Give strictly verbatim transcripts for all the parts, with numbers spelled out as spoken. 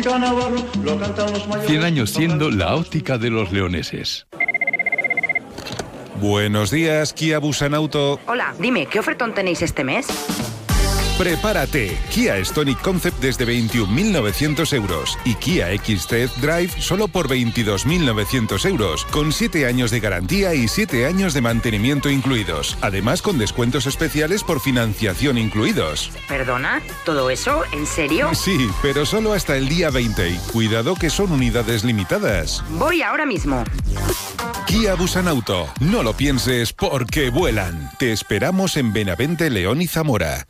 música navarra, lo cantan los mayores. cien años siendo la óptica de los leoneses. Buenos días, Kia Busanauto. Hola, dime, ¿qué ofertón tenéis este mes? Prepárate, Kia Stonic Concept desde veintiún mil novecientos euros y Kia X Test Drive solo por veintidós mil novecientos euros, con siete años de garantía y siete años de mantenimiento incluidos, además con descuentos especiales por financiación incluidos. ¿Perdona? ¿Todo eso? ¿En serio? Sí, pero solo hasta el día veinte y cuidado que son unidades limitadas. Voy ahora mismo. Kia Busanauto, no lo pienses porque vuelan. Te esperamos en Benavente, León y Zamora.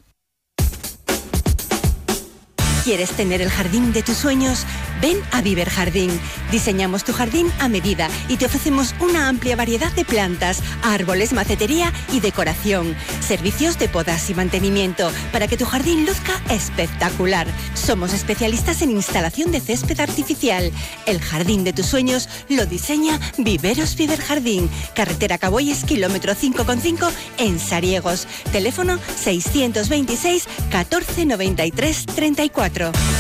¿Quieres tener el jardín de tus sueños? Ven a Viver Jardín. Diseñamos tu jardín a medida y te ofrecemos una amplia variedad de plantas, árboles, macetería y decoración. Servicios de podas y mantenimiento para que tu jardín luzca espectacular. Somos especialistas en instalación de césped artificial. El jardín de tus sueños lo diseña Viveros Viver Jardín. Carretera Caboyes, kilómetro cinco coma cinco en Sariegos. Teléfono seiscientos veintiséis catorce noventa y tres treinta y cuatro.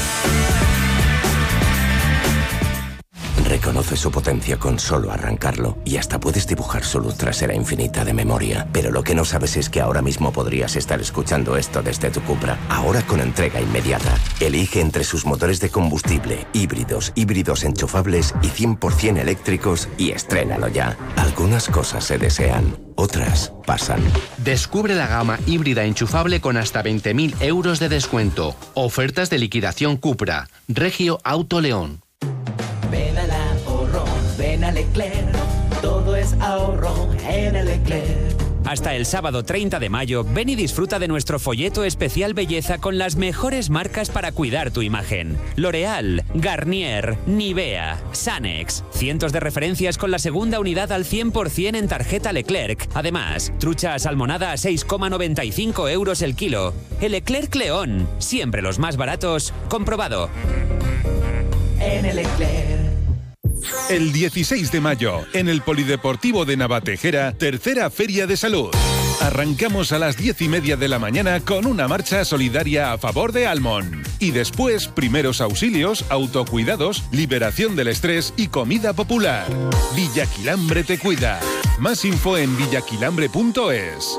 Reconoce su potencia con solo arrancarlo y hasta puedes dibujar su luz trasera infinita de memoria. Pero lo que no sabes es que ahora mismo podrías estar escuchando esto desde tu Cupra. Ahora con entrega inmediata. Elige entre sus motores de combustible, híbridos, híbridos enchufables y cien por ciento eléctricos y estrénalo ya. Algunas cosas se desean, otras pasan. Descubre la gama híbrida enchufable con hasta veinte mil euros de descuento. Ofertas de liquidación Cupra. Regio Auto León. Ven al ahorro, ven a Leclerc, todo es ahorro en el Leclerc. Hasta el sábado treinta de mayo, ven y disfruta de nuestro folleto especial belleza con las mejores marcas para cuidar tu imagen. L'Oréal, Garnier, Nivea, Sanex. Cientos de referencias con la segunda unidad al cien por ciento en tarjeta Leclerc. Además, trucha salmonada a seis coma noventa y cinco euros el kilo. El Leclerc León, siempre los más baratos, comprobado. En el Leclerc. El dieciséis de mayo, en el Polideportivo de Navatejera, tercera Feria de Salud. Arrancamos a las diez y media de la mañana con una marcha solidaria a favor de Almon. Y después, primeros auxilios, autocuidados, liberación del estrés y comida popular. Villaquilambre te cuida. Más info en villaquilambre punto es.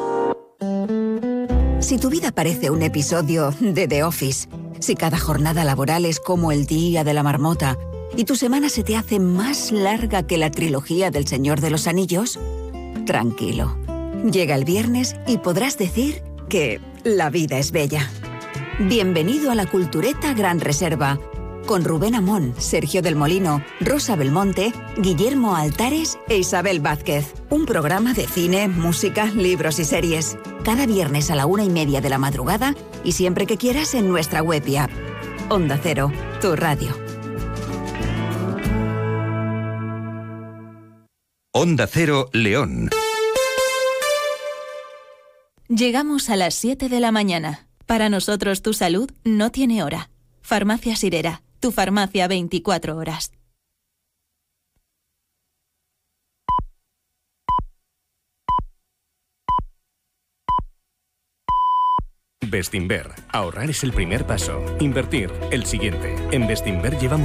Si tu vida parece un episodio de The Office, si cada jornada laboral es como el día de la marmota y tu semana se te hace más larga que la trilogía del Señor de los Anillos, tranquilo. Llega el viernes y podrás decir que la vida es bella. Bienvenido a la Cultureta Gran Reserva, con Rubén Amón, Sergio del Molino, Rosa Belmonte, Guillermo Altares e Isabel Vázquez. Un programa de cine, música, libros y series. Cada viernes a la una y media de la madrugada y siempre que quieras en nuestra web y app. Onda Cero, tu radio. Onda Cero, León. Llegamos a las siete de la mañana. Para nosotros tu salud no tiene hora. Farmacia Sirera, tu farmacia veinticuatro horas. Bestinver. Ahorrar es el primer paso. Invertir, el siguiente. En Bestinver llevamos